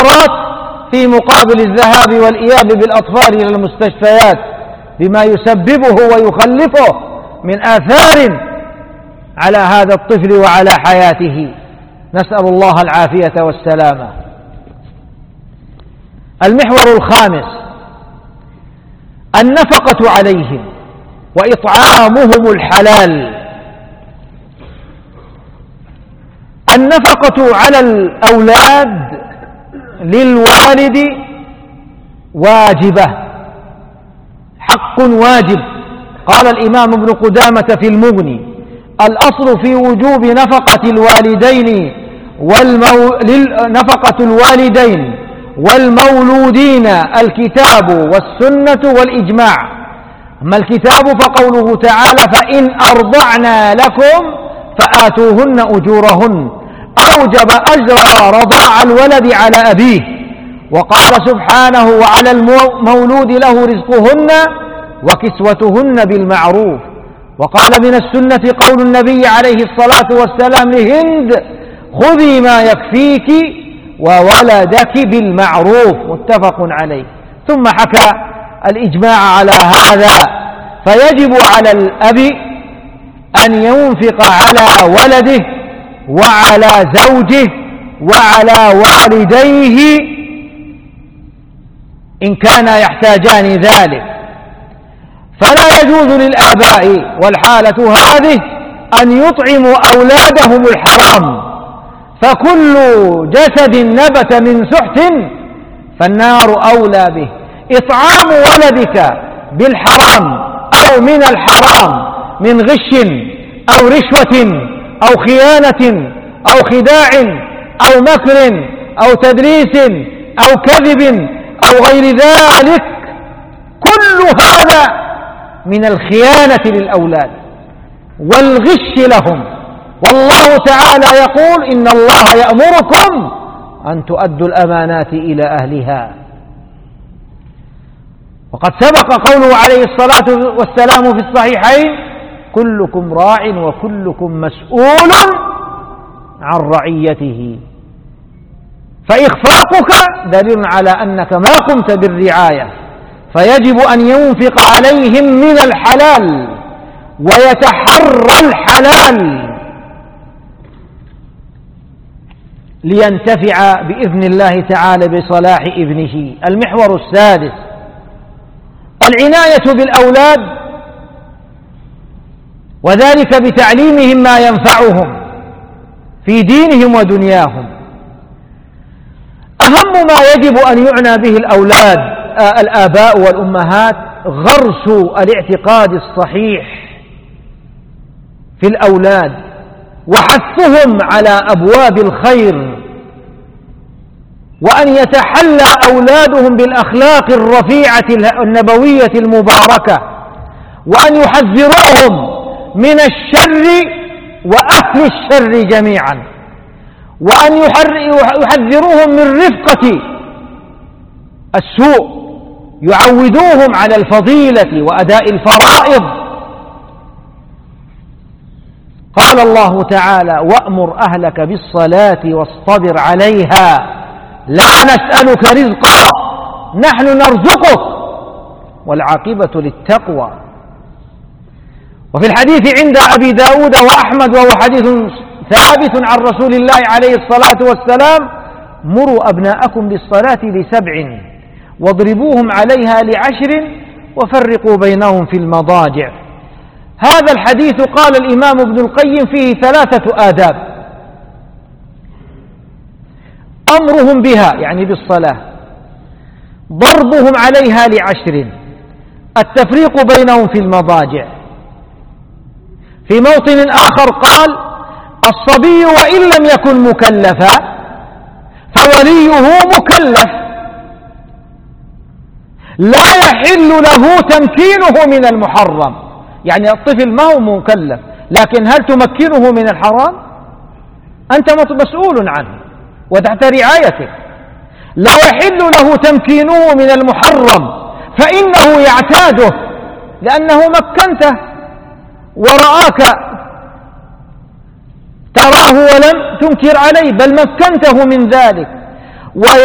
الخيرات في مقابل الذهاب والإياب بالأطفال إلى المستشفيات بما يسببه ويخلفه من آثار على هذا الطفل وعلى حياته. نسأل الله العافية والسلامة. المحور الخامس النفقة عليهم وإطعامهم الحلال. النفقة على الأولاد للوالد واجبة، حق واجب. قال الإمام ابن قدامة في المغني: الأصل في وجوب نفقة الوالدين والمولودين الكتاب والسنة والإجماع. أما الكتاب فقوله تعالى: فإن أرضعنا لكم فآتوهن أجورهن، أوجب أجر رضاع الولد على أبيه. وقال سبحانه: وعلى المولود له رزقهن وكسوتهن بالمعروف. وقال: من السنة قول النبي عليه الصلاة والسلام لهند: خذي ما يكفيك وولدك بالمعروف، متفق عليه. ثم حكى الإجماع على هذا، فيجب على الأب أن ينفق على ولده وعلى زوجه وعلى والديه إن كانا يحتاجان ذلك. فلا يجوز للآباء والحالة هذه أن يطعموا أولادهم الحرام، فكل جسد نبت من سحت فالنار أولى به. إطعام ولدك بالحرام أو من الحرام من غش أو رشوة أو خيانة أو خداع أو مكر أو تدليس أو كذب أو غير ذلك، كل هذا من الخيانة للأولاد والغش لهم. والله تعالى يقول: إن الله يأمركم أن تؤدوا الأمانات إلى أهلها. وقد سبق قوله عليه الصلاة والسلام في الصحيحين: كلكم راع وكلكم مسؤول عن رعيته. فإخفاقك دليل على أنك ما قمت بالرعاية، فيجب أن ينفق عليهم من الحلال ويتحرى الحلال لينتفع بإذن الله تعالى بصلاح ابنه. المحور السادس العناية بالأولاد، وذلك بتعليمهم ما ينفعهم في دينهم ودنياهم. أهم ما يجب أن يعنى به الآباء والأمهات غرس الاعتقاد الصحيح في الأولاد وحثهم على أبواب الخير، وأن يتحلى أولادهم بالأخلاق الرفيعة النبوية المباركة، وأن يحذروهم من الشر وأهل الشر جميعا، وأن يحذروهم من رفقة السوء، يعودوهم على الفضيلة وأداء الفرائض. قال الله تعالى: وأمر أهلك بالصلاة واصطبر عليها لا نسألك رزقا نحن نرزقك والعاقبة للتقوى. وفي الحديث عند أبي داود وأحمد، وهو حديث ثابت عن رسول الله عليه الصلاة والسلام: مروا أبناءكم بالصلاة ل7 واضربوهم عليها ل10 وفرقوا بينهم في المضاجع. هذا الحديث قال الإمام ابن القيم فيه 3 آداب: أمرهم بها يعني بالصلاة، ضربهم عليها ل10، التفريق بينهم في المضاجع. في موطن آخر قال: الصبي وإن لم يكن مكلفا فوليه مكلف، لا يحل له تمكينه من المحرم. يعني الطفل ما هو مكلف، لكن هل تمكنه من الحرام؟ أنت مسؤول عنه وتحت رعايتك. لا يحل له تمكينه من المحرم، فإنه يعتاده، لأنه مكنته ورآك تراه ولم تنكر عليه، بل مكنته من ذلك،